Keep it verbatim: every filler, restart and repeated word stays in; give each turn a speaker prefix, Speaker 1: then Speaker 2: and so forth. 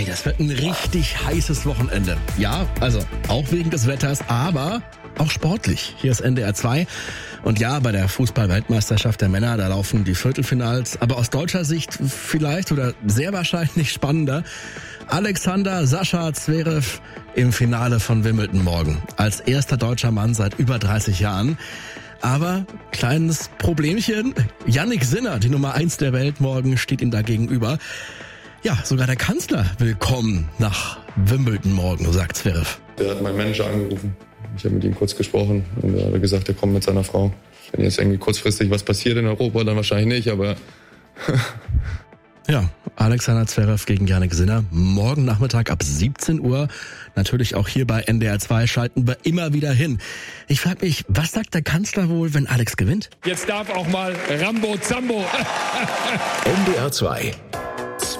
Speaker 1: Ey, das wird ein richtig heißes Wochenende. Ja, also auch wegen des Wetters, aber auch sportlich. Hier ist N D R zwei. Und ja, bei der Fußball-Weltmeisterschaft der Männer, da laufen die Viertelfinals. Aber aus deutscher Sicht vielleicht oder sehr wahrscheinlich spannender. Alexander Sascha Zverev im Finale von Wimbledon morgen. Als erster deutscher Mann seit über dreißig Jahren. Aber kleines Problemchen. Jannik Sinner, die Nummer eins der Welt morgen, steht ihm da gegenüber. Ja, sogar der Kanzler will kommen nach Wimbledon morgen, sagt Zverev.
Speaker 2: Der hat meinen Manager angerufen. Ich habe mit ihm kurz gesprochen und er hat gesagt, er kommt mit seiner Frau. Wenn jetzt irgendwie kurzfristig was passiert in Europa, dann wahrscheinlich nicht, aber...
Speaker 1: Ja, Alexander Zverev gegen Jannik Sinner. Morgen Nachmittag ab siebzehn Uhr. Natürlich auch hier bei N D R zwei schalten wir immer wieder hin. Ich frage mich, was sagt der Kanzler wohl, wenn Alex gewinnt?
Speaker 3: Jetzt darf auch mal Rambo Zambo.
Speaker 4: N D R zwei